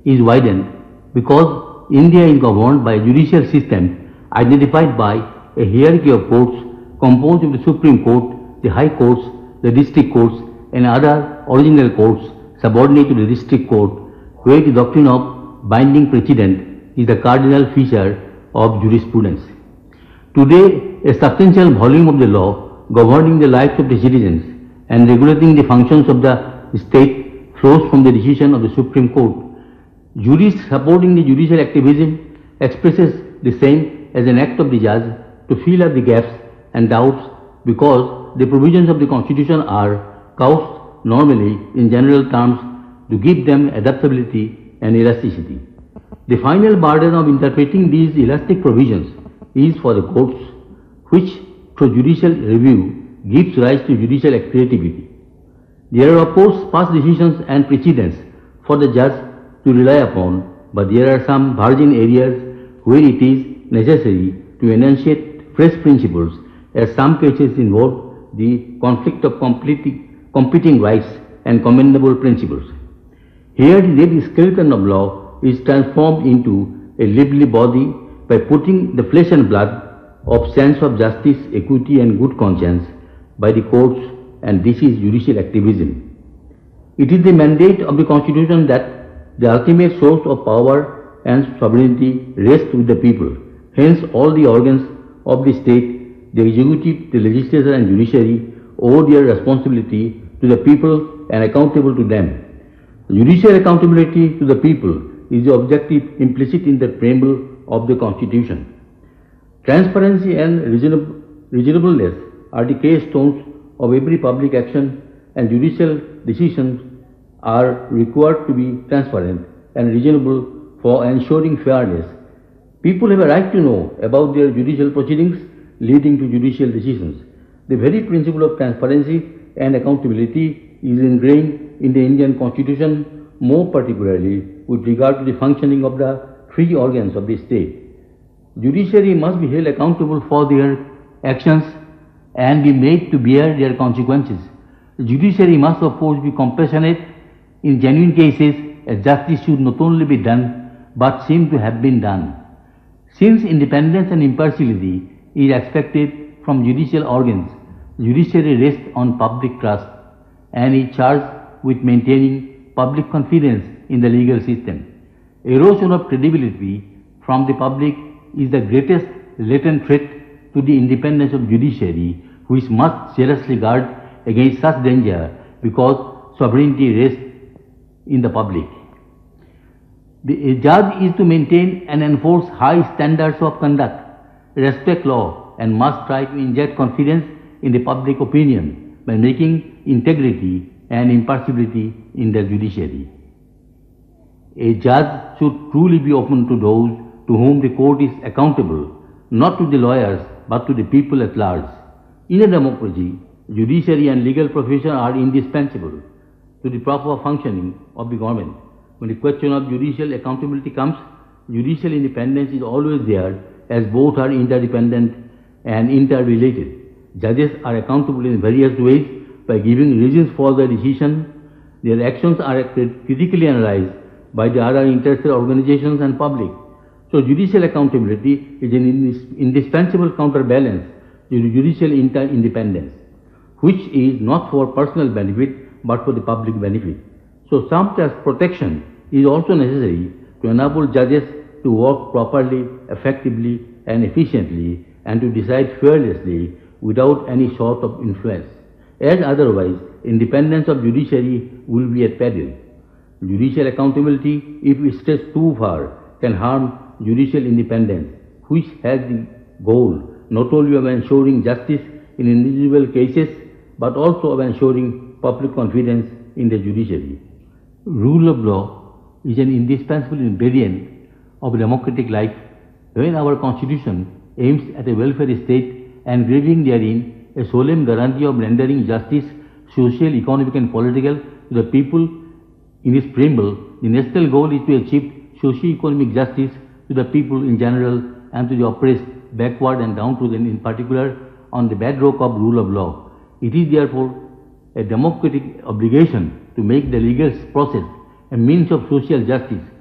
is widened because India is governed by a judicial system identified by a hierarchy of courts composed of the Supreme Court, the High Courts, the District Courts, and other original courts subordinate to the District Court, where the doctrine of binding precedent is the cardinal feature of jurisprudence. Today, a substantial volume of the law governing the lives of the citizens and regulating the functions of the state flows from the decision of the Supreme Court. Jurists supporting the judicial activism expresses the same as an act of the judge to fill up the gaps and doubts because the provisions of the Constitution are couched normally in general terms to give them adaptability and elasticity. The final burden of interpreting these elastic provisions is for the courts, which through judicial review gives rise to judicial creativity. There are of course past decisions and precedents for the judge to rely upon, but there are some virgin areas where it is necessary to enunciate fresh principles, as some cases involve the conflict of competing rights and commendable principles. Here the dead skeleton of law is transformed into a lively body by putting the flesh and blood of sense of justice, equity and good conscience by the courts, and this is judicial activism. It is the mandate of the Constitution that the ultimate source of power and sovereignty rests with the people. Hence all the organs of the state, the executive, the legislature and judiciary, owe their responsibility to the people and accountable to them. Judicial accountability to the people is the objective implicit in the preamble of the Constitution. Transparency and reasonableness are the keystones of every public action, and judicial decisions are required to be transparent and reasonable for ensuring fairness. People have a right to know about their judicial proceedings leading to judicial decisions. The very principle of transparency and accountability is ingrained in the Indian Constitution, more particularly with regard to the functioning of the three organs of the state. Judiciary must be held accountable for their actions and be made to bear their consequences. The judiciary must of course be compassionate in genuine cases, as justice should not only be done but seem to have been done. Since independence and impartiality is expected from judicial organs, the judiciary rests on public trust and is charged with maintaining public confidence in the legal system. Erosion of credibility from the public is the greatest latent threat to the independence of judiciary, which must jealously guard against such danger because sovereignty rests in the public. The judge is to maintain and enforce high standards of conduct, respect law, and must try to inject confidence in the public opinion by making integrity and impartiality in the judiciary. A judge should truly be open to those to whom the court is accountable, not to the lawyers but to the people at large. In a democracy, judiciary and legal profession are indispensable to the proper functioning of the government. When the question of judicial accountability comes, judicial independence is always there, as both are interdependent and interrelated. Judges are accountable in various ways by giving reasons for their decision. Their actions are critically analyzed by the other interested organizations and public. So judicial accountability is an indispensable counterbalance to judicial independence, which is not for personal benefit but for the public benefit. So some protection is also necessary to enable judges to work properly, effectively and efficiently, and to decide fearlessly without any sort of influence, as otherwise independence of judiciary will be at peril. Judicial accountability, if stretched too far, can harm judicial independence, which has the goal not only of ensuring justice in individual cases but also of ensuring public confidence in the judiciary. Rule of law is an indispensable ingredient of democratic life. When our Constitution aims at a welfare state and giving therein a solemn guarantee of rendering justice, social, economic and political to the people in its preamble, the national goal is to achieve socio-economic justice to the people in general and to the oppressed, backward and downtrodden in particular on the bedrock of rule of law. It is therefore a democratic obligation to make the legal process a means of social justice